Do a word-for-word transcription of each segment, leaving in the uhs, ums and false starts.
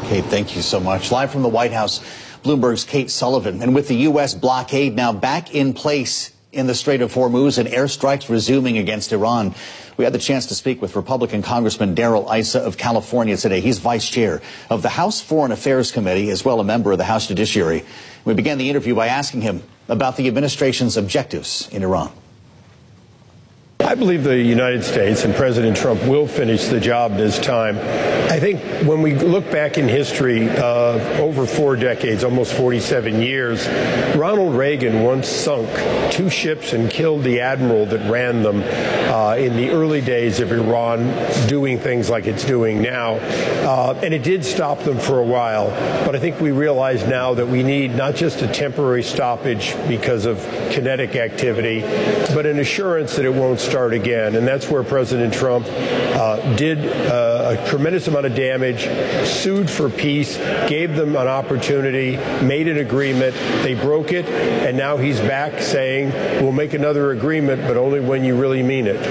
Kate, thank you so much. Live from the White House, Bloomberg's Kate Sullivan. And with the U S blockade now back in place in the Strait of Hormuz and airstrikes resuming against Iran, we had the chance to speak with Republican Congressman Darrell Issa of California today. He's vice chair of the House Foreign Affairs Committee, as well a member of the House Judiciary. We began the interview by asking him about the administration's objectives in Iran. I believe the United States and President Trump will finish the job this time. I think when we look back in history, uh, over four decades, almost forty-seven years, Ronald Reagan once sunk two ships and killed the admiral that ran them uh, in the early days of Iran doing things like it's doing now. Uh, and it did stop them for a while. But I think we realize now that we need not just a temporary stoppage because of kinetic activity, but an assurance that it won't start again. And that's where President Trump uh, did uh, a tremendous amount of damage, sued for peace, gave them an opportunity, made an agreement. They broke it, and now he's back saying, we'll make another agreement, but only when you really mean it.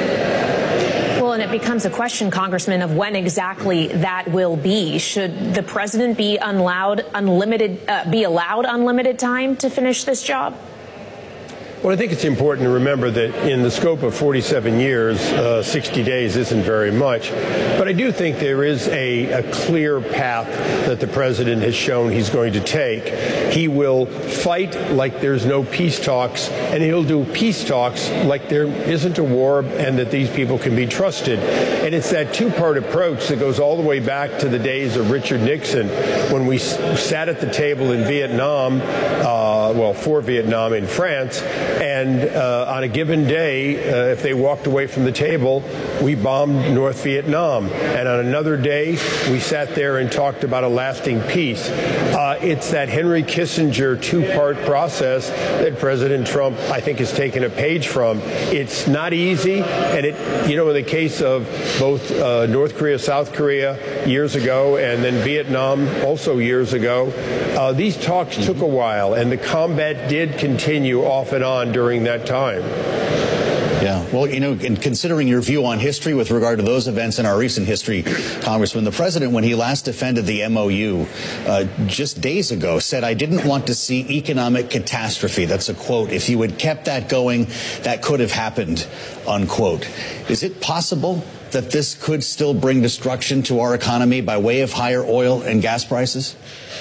Well, and it becomes a question, Congressman, of when exactly that will be. Should the president be allowed unlimited, uh, be allowed unlimited time to finish this job? Well, I think it's important to remember that in the scope of forty-seven years, uh, sixty days isn't very much. But I do think there is a, a clear path that the president has shown he's going to take. He will fight like there's no peace talks, and he'll do peace talks like there isn't a war and that these people can be trusted. And it's that two-part approach that goes all the way back to the days of Richard Nixon, when we s- sat at the table in Vietnam, uh, well, for Vietnam in France, and uh, on a given day, uh, if they walked away from the table, we bombed North Vietnam. And on another day, we sat there and talked about a lasting peace. Uh, it's that Henry Kissinger two-part process that President Trump, I think, has taken a page from. It's not easy. And, it, you know, in the case of both uh, North Korea, South Korea years ago, and then Vietnam also years ago, uh, these talks took a while, and the combat did continue off and on during that time. Yeah, well, you know, in considering your view on history with regard to those events in our recent history, Congressman, the president, when he last defended the M O U uh, just days ago, said, I didn't want to see economic catastrophe. That's a quote. If you had kept that going, that could have happened, unquote. Is it possible that this could still bring destruction to our economy by way of higher oil and gas prices?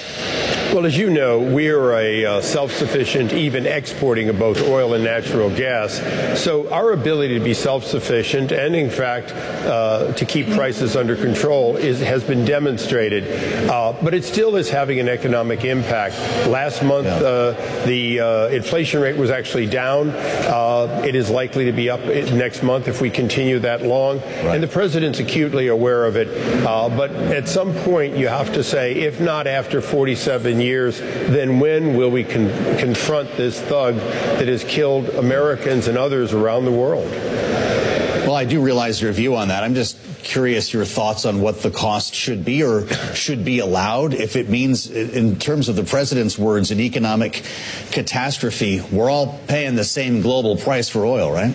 Well, as you know, we are a uh, self-sufficient, even exporting of both oil and natural gas. So our ability to be self-sufficient and, in fact, uh, to keep prices under control is, has been demonstrated. Uh, but it still is having an economic impact. Last month, yeah. uh, the uh, inflation rate was actually down. Uh, it is likely to be up next month if we continue that long. Right. And the president's acutely aware of it. Uh, but at some point, you have to say, if not after forty-seven years, then when will we con- confront this thug that has killed Americans and others around the world? Well, I do realize your view on that. I'm just curious your thoughts on what the cost should be or should be allowed. If it means, in terms of the president's words, an economic catastrophe, we're all paying the same global price for oil, right?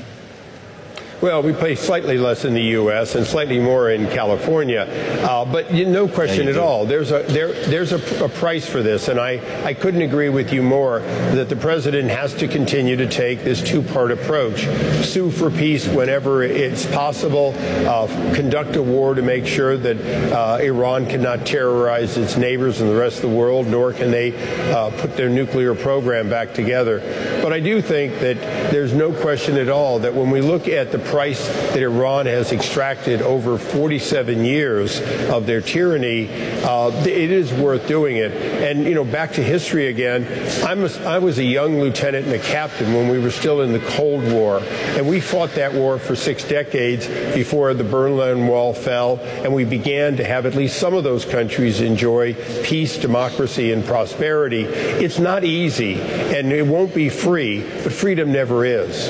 Well, we pay slightly less in the U S and slightly more in California, uh, but you, no question yeah, at do. all. There's a there there's a, a price for this, and I, I couldn't agree with you more that the president has to continue to take this two-part approach: sue for peace whenever it's possible, uh, conduct a war to make sure that uh, Iran cannot terrorize its neighbors and the rest of the world, nor can they uh, put their nuclear program back together. But I do think that there's no question at all that when we look at the price that Iran has extracted over forty-seven years of their tyranny, uh, it is worth doing it. And, you know, back to history again, I'm a, I was a young lieutenant and a captain when we were still in the Cold War, and we fought that war for six decades before the Berlin Wall fell, and we began to have at least some of those countries enjoy peace, democracy, and prosperity. It's not easy, and it won't be free, but freedom never is.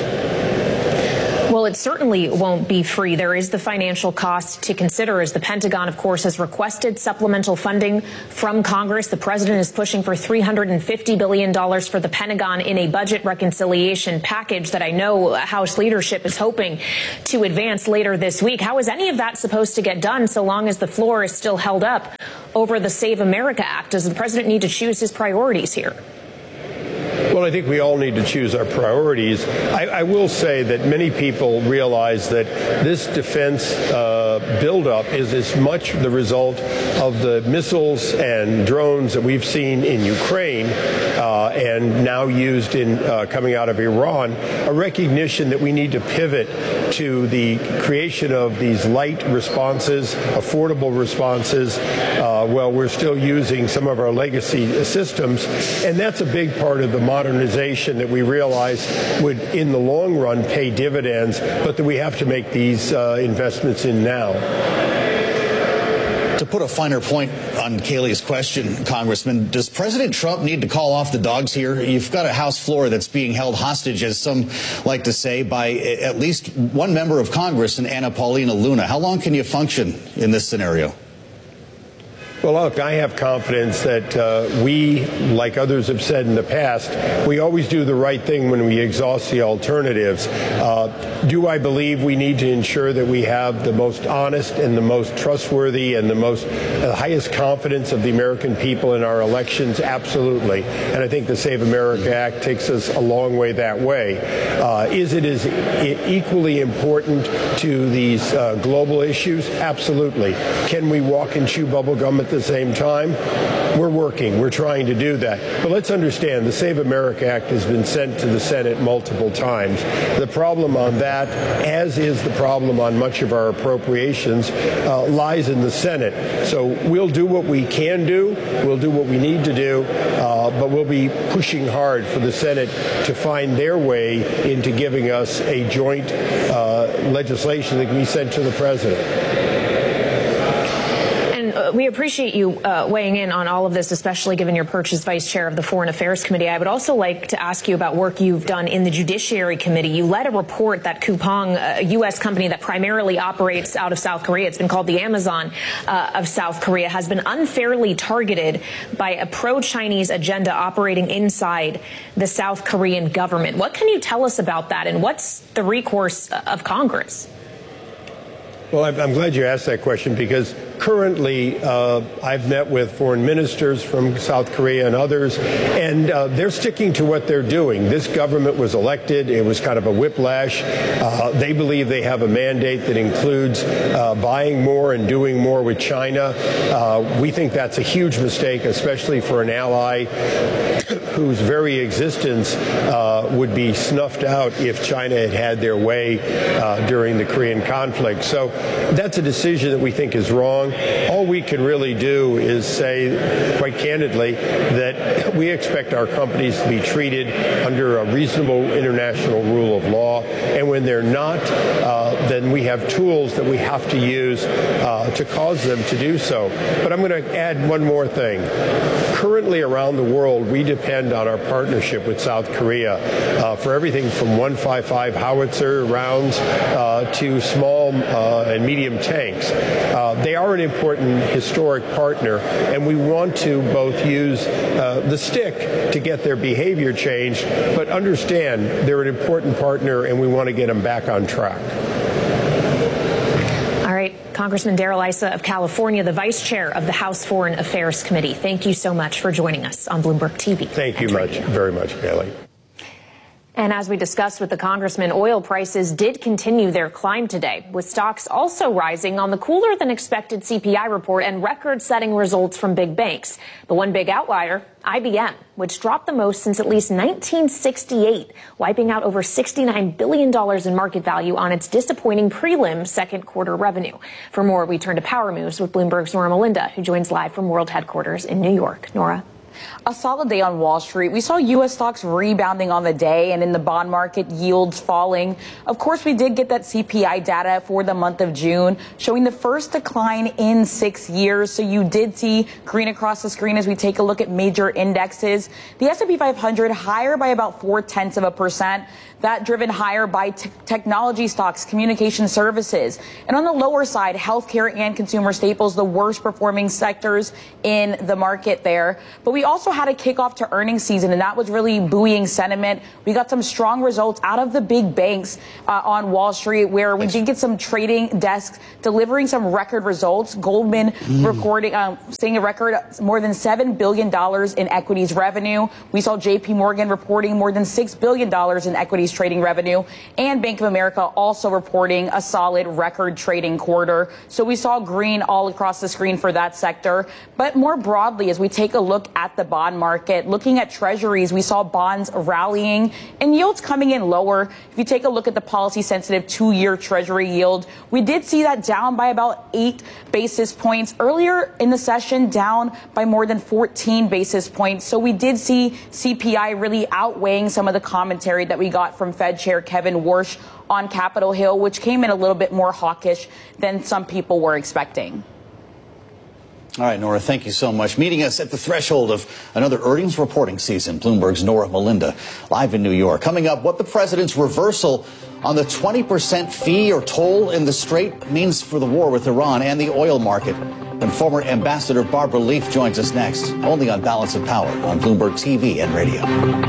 Well, it certainly won't be free. There is the financial cost to consider, as the Pentagon, of course, has requested supplemental funding from Congress. The president is pushing for three hundred fifty billion dollars for the Pentagon in a budget reconciliation package that I know House leadership is hoping to advance later this week. How is any of that supposed to get done so long as the floor is still held up over the Save America Act? Does the president need to choose his priorities here? Well, I think we all need to choose our priorities. I, I will say that many people realize that this defense uh, buildup is as much the result of the missiles and drones that we've seen in Ukraine uh, and now used in uh, coming out of Iran, a recognition that we need to pivot to the creation of these light responses, affordable responses, uh, while we're still using some of our legacy systems. And that's a big part of the modernization that we realize would, in the long run, pay dividends, but that we have to make these uh, investments in now. To put a finer point on Kayleigh's question, Congressman, does President Trump need to call off the dogs here? You've got a House floor that's being held hostage, as some like to say, by at least one member of Congress, and Anna Paulina Luna. How long can you function in this scenario? Well, look, I have confidence that uh, we, like others have said in the past, we always do the right thing when we exhaust the alternatives. Uh, do I believe we need to ensure that we have the most honest and the most trustworthy and the most uh, highest confidence of the American people in our elections? Absolutely. And I think the Save America Act takes us a long way that way. Uh, is it as equally important to these uh, global issues? Absolutely. Can we walk and chew bubble gum at the same time? We're working. We're trying to do that. But let's understand, the Save America Act has been sent to the Senate multiple times. The problem on that, as is the problem on much of our appropriations, uh, lies in the Senate. So we'll do what we can do. We'll do what we need to do. Uh, but we'll be pushing hard for the Senate to find their way into giving us a joint uh, legislation that can be sent to the president. We appreciate you uh, weighing in on all of this, especially given your perch as vice chair of the Foreign Affairs Committee. I would also like to ask you about work you've done in the Judiciary Committee. You led a report that Coupang, a U S company that primarily operates out of South Korea, it's been called the Amazon uh, of South Korea, has been unfairly targeted by a pro-Chinese agenda operating inside the South Korean government. What can you tell us about that, and what's the recourse of Congress? Well, I'm glad you asked that question, because currently uh, I've met with foreign ministers from South Korea and others, and uh, they're sticking to what they're doing. This government was elected. It was kind of a whiplash. Uh, they believe they have a mandate that includes uh, buying more and doing more with China. Uh, we think that's a huge mistake, especially for an ally whose very existence uh, would be snuffed out if China had had their way uh, during the Korean conflict. So that's a decision that we think is wrong. All we can really do is say, quite candidly, that we expect our companies to be treated under a reasonable international rule of law. And when they're not, uh, then we have tools that we have to use uh, to cause them to do so. But I'm going to add one more thing. Currently around the world, we depend on our partnership with South Korea uh, for everything from one fifty-five howitzer rounds uh, to small uh, and medium tanks. Uh, they are an important historic partner, and we want to both use uh, the stick to get their behavior changed, but understand they're an important partner, and we want to get them back on track. All right, Congressman Darrell Issa of California, the vice chair of the House Foreign Affairs Committee. Thank you so much for joining us on Bloomberg T V. Thank you much, very much, Kayleigh. And as we discussed with the congressman, oil prices did continue their climb today, with stocks also rising on the cooler than expected C P I report and record-setting results from big banks. The one big outlier, I B M, which dropped the most since at least nineteen sixty-eight, wiping out over sixty-nine billion dollars in market value on its disappointing prelim second quarter revenue. For more, we turn to Power Moves with Bloomberg's Nora Melinda, who joins live from World Headquarters in New York. Nora. A solid day on Wall Street. We saw U S stocks rebounding on the day, and in the bond market, yields falling. Of course, we did get that C P I data for the month of June, showing the first decline in six years. So you did see green across the screen as we take a look at major indexes. The S and P five hundred higher by about four tenths of a percent. That driven higher by t- technology stocks, communication services. And on the lower side, healthcare and consumer staples, the worst performing sectors in the market there. But we also had a kickoff to earnings season, and that was really buoying sentiment. We got some strong results out of the big banks uh, on Wall Street, where we did get some trading desks delivering some record results. Goldman mm. recording, um, seeing a record more than seven billion dollars in equities revenue. We saw J P Morgan reporting more than six billion dollars in equities trading revenue, and Bank of America also reporting a solid record trading quarter. So we saw green all across the screen for that sector. But more broadly, as we take a look at the bond market, looking at treasuries, we saw bonds rallying and yields coming in lower. If you take a look at the policy-sensitive two-year treasury yield, we did see that down by about eight basis points. Earlier in the session, down by more than fourteen basis points. So we did see C P I really outweighing some of the commentary that we got from Fed Chair Kevin Warsh on Capitol Hill, which came in a little bit more hawkish than some people were expecting. All right, Nora, thank you so much. Meeting us at the threshold of another earnings reporting season, Bloomberg's Nora Melinda, live in New York. Coming up, what the president's reversal on the twenty percent fee or toll in the Strait means for the war with Iran and the oil market. And former Ambassador Barbara Leaf joins us next, only on Balance of Power on Bloomberg T V and radio.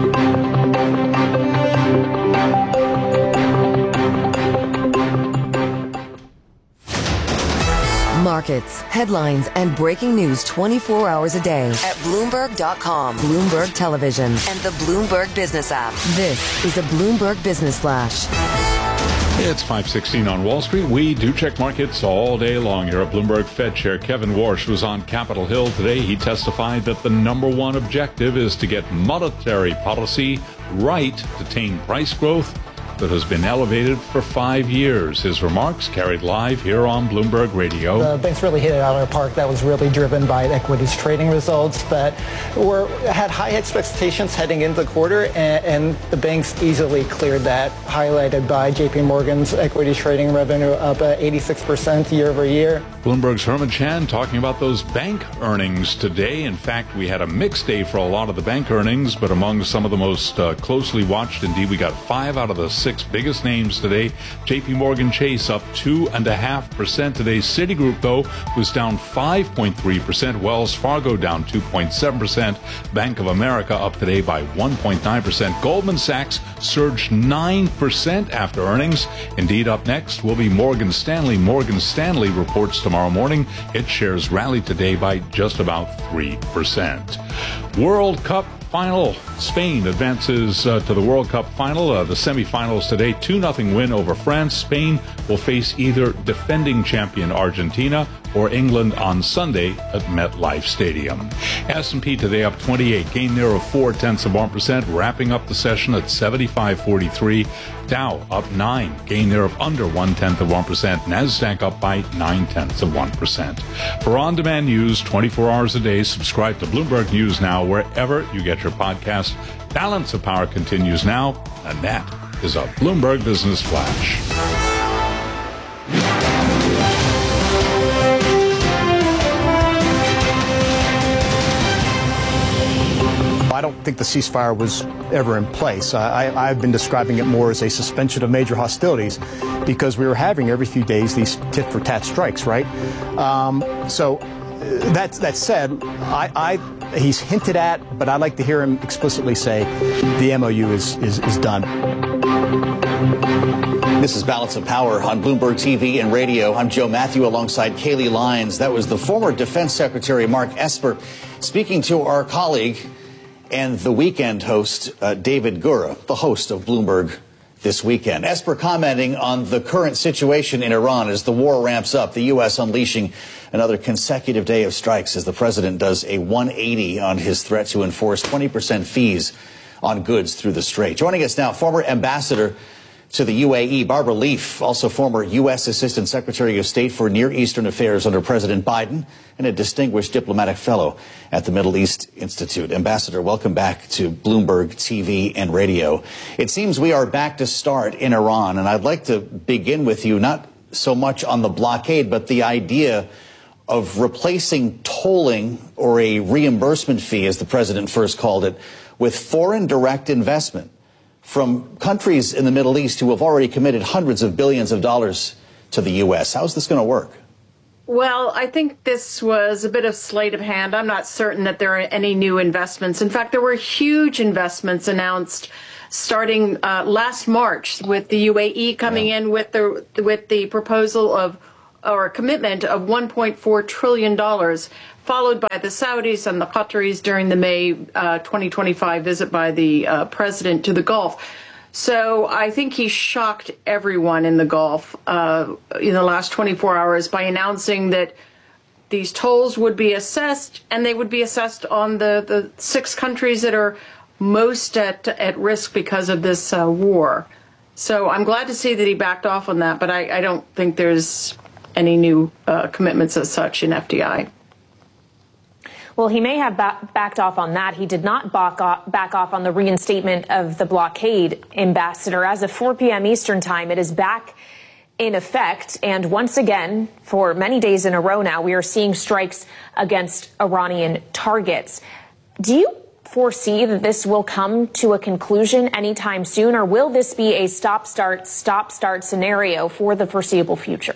Markets, headlines, and breaking news twenty-four hours a day at Bloomberg dot com, Bloomberg Television, and the Bloomberg Business app. This is a Bloomberg Business Flash. It's five sixteen on Wall Street. We do check markets all day long here at Bloomberg. Fed Chair Kevin Warsh was on Capitol Hill today. He testified that the number one objective is to get monetary policy right to tame price growth that has been elevated for five years. His remarks carried live here on Bloomberg Radio. The banks really hit it out of the park. That was really driven by equities trading results that were had high expectations heading into the quarter, and, and the banks easily cleared that, highlighted by J P Morgan's equities trading revenue up at eighty-six percent year over year. Bloomberg's Herman Chan talking about those bank earnings today. In fact, we had a mixed day for a lot of the bank earnings, but among some of the most uh, closely watched, indeed, we got five out of the six Six biggest names today. J P Morgan Chase up two and a half percent today. Citigroup, though, was down five point three percent. Wells Fargo down two point seven percent. Bank of America up today by one point nine percent. Goldman Sachs surged nine percent after earnings. Indeed, up next will be Morgan Stanley. Morgan Stanley reports tomorrow morning. Its shares rallied today by just about three percent. World Cup final. Spain advances uh, to the World Cup final. Uh, the semifinals today, two nothing win over France. Spain will face either defending champion Argentina or England on Sunday at MetLife Stadium. S and P today up twenty-eight, gain there of four tenths of one percent, wrapping up the session at seventy-five forty-three. Dow up nine, gain there of under one tenth of one percent. Nasdaq up by nine tenths of one percent. For on-demand news twenty-four hours a day, subscribe to Bloomberg News Now wherever you get your podcast. Balance of Power continues now, and that is a Bloomberg Business Flash. I don't think the ceasefire was ever in place. I, I've been describing it more as a suspension of major hostilities because we were having every few days these tit-for-tat strikes, right? Um, so that, that said, I, I, he's hinted at, but I'd like to hear him explicitly say the M O U is, is, is done. This is Balance of Power on Bloomberg T V and radio. I'm Joe Matthew alongside Kayleigh Lyons. That was the former Defense Secretary Mark Esper speaking to our colleague and the weekend host, uh, David Gura, the host of Bloomberg This Weekend. Esper commenting on the current situation in Iran as the war ramps up, the U S unleashing another consecutive day of strikes as the president does a one eighty on his threat to enforce twenty percent fees on goods through the Strait. Joining us now, former ambassador to the U A E, Barbara Leaf, also former U S Assistant Secretary of State for Near Eastern Affairs under President Biden and a distinguished diplomatic fellow at the Middle East Institute. Ambassador, welcome back to Bloomberg T V and radio. It seems we are back to start in Iran, and I'd like to begin with you, not so much on the blockade, but the idea of replacing tolling or a reimbursement fee, as the president first called it, with foreign direct investment from countries in the Middle East who have already committed hundreds of billions of dollars to the U S. How's this going to work? Well, I think this was a bit of sleight of hand. I'm not certain that there are any new investments. In fact, there were huge investments announced starting uh, last March, with the U A E coming yeah. in with the with the proposal of or a commitment of one point four trillion dollars, followed by the Saudis and the Qataris during the May uh, twenty twenty-five visit by the uh, president to the Gulf. So I think he shocked everyone in the Gulf uh, in the last twenty-four hours by announcing that these tolls would be assessed, and they would be assessed on the, the six countries that are most at, at risk because of this uh, war. So I'm glad to see that he backed off on that, but I, I don't think there's any new uh, commitments as such in F D I. Well, he may have ba backed off on that. He did not back off, back off on the reinstatement of the blockade, Ambassador. As of four p m Eastern time, it is back in effect. And once again, for many days in a row now, we are seeing strikes against Iranian targets. Do you foresee that this will come to a conclusion anytime soon, or will this be a stop-start, stop-start scenario for the foreseeable future?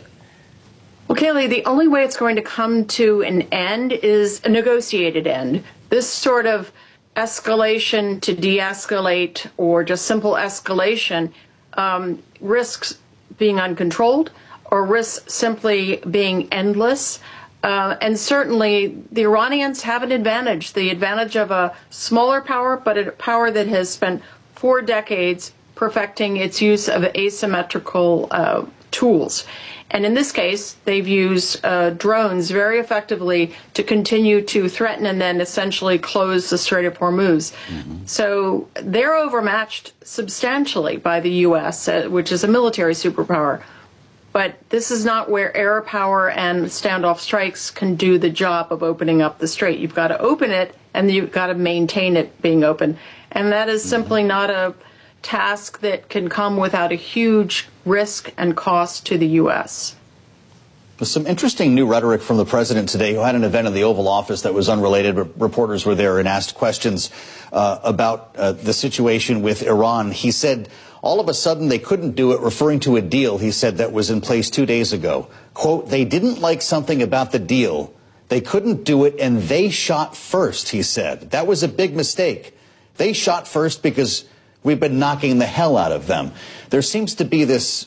Well, Kayleigh, the only way it's going to come to an end is a negotiated end. This sort of escalation to de-escalate, or just simple escalation, um, risks being uncontrolled or risks simply being endless. Uh, and certainly the Iranians have an advantage, the advantage of a smaller power, but a power that has spent four decades perfecting its use of asymmetrical uh, tools. And in this case, they've used uh, drones very effectively to continue to threaten and then essentially close the Strait of Hormuz. Mm-hmm. So they're overmatched substantially by the U S, uh, which is a military superpower. But this is not where air power and standoff strikes can do the job of opening up the strait. You've got to open it, and you've got to maintain it being open. And that is simply not a task that can come without a huge risk and cost to the U S. There's some interesting new rhetoric from the president today, who had an event in the Oval Office that was unrelated, but reporters were there and asked questions uh, about uh, the situation with Iran. He said all of a sudden they couldn't do it, referring to a deal, he said, that was in place two days ago. Quote, they didn't like something about the deal. They couldn't do it, and they shot first, he said. That was a big mistake. They shot first because we've been knocking the hell out of them. There seems to be this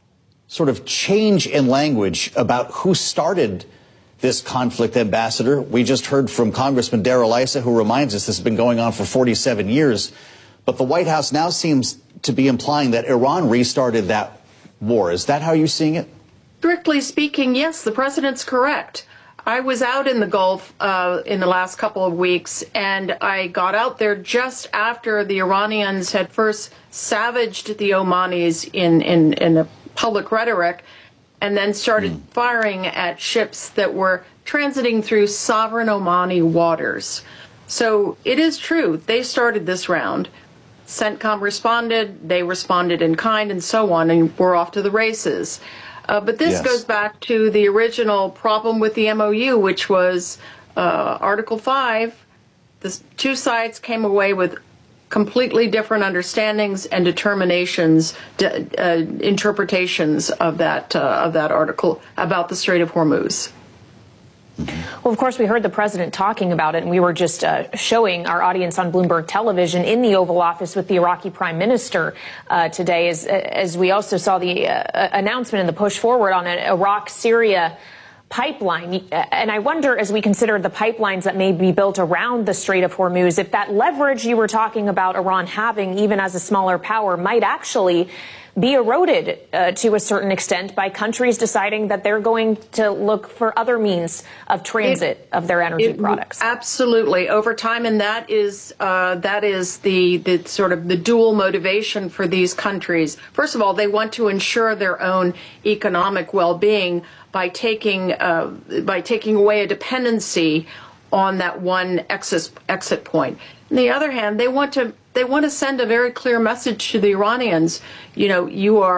sort of change in language about who started this conflict, Ambassador. We just heard from Congressman Darrell Issa, who reminds us this has been going on for forty-seven years. But the White House now seems to be implying that Iran restarted that war. Is that how you're seeing it? Strictly speaking, yes, the president's correct. I was out in the Gulf uh, in the last couple of weeks, and I got out there just after the Iranians had first savaged the Omanis in, in, in a public rhetoric, and then started mm. firing at ships that were transiting through sovereign Omani waters. So it is true, they started this round. CENTCOM responded, they responded in kind, and so on, and we're off to the races. Uh, but this yes. goes back to the original problem with the M O U, which was uh, Article five. The two sides came away with completely different understandings and determinations, uh, interpretations of that uh, of that article about the Strait of Hormuz. Well, of course, we heard the president talking about it, and we were just uh, showing our audience on Bloomberg Television in the Oval Office with the Iraqi prime minister uh, today, as, as we also saw the uh, announcement and the push forward on an Iraq-Syria pipeline. And I wonder, as we consider the pipelines that may be built around the Strait of Hormuz, if that leverage you were talking about Iran having, even as a smaller power, might actually be eroded uh, to a certain extent by countries deciding that they're going to look for other means of transit it, of their energy it, products. Absolutely, over time, and that is uh, that is the the sort of the dual motivation for these countries. First of all, they want to ensure their own economic well-being by taking uh, by taking away a dependency on that one exit exit point. On the other hand, they want to they want to send a very clear message to the Iranians. You know, you are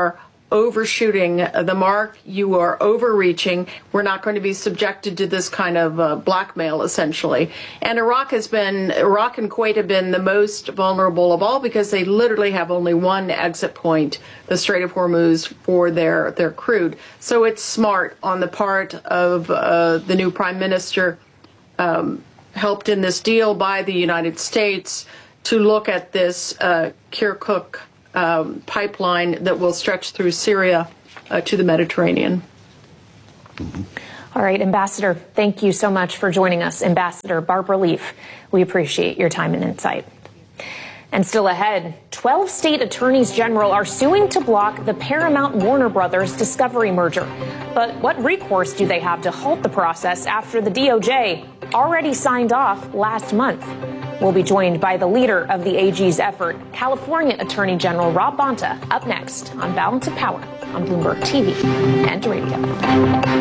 overshooting the mark. You are overreaching. We're not going to be subjected to this kind of uh, blackmail, essentially. And Iraq has been, Iraq and Kuwait have been the most vulnerable of all because they literally have only one exit point, the Strait of Hormuz, for their, their crude. So it's smart on the part of uh, the new prime minister, um, helped in this deal by the United States, to look at this uh, Kirkuk um, pipeline that will stretch through Syria uh, to the Mediterranean. Mm-hmm. All right, Ambassador, thank you so much for joining us. Ambassador Barbara Leaf, we appreciate your time and insight. And still ahead, twelve state attorneys general are suing to block the Paramount Warner Brothers Discovery merger. But what recourse do they have to halt the process after the D O J already signed off last month? We'll be joined by the leader of the A G's effort, California Attorney General Rob Bonta, up next on Balance of Power on Bloomberg T V and radio.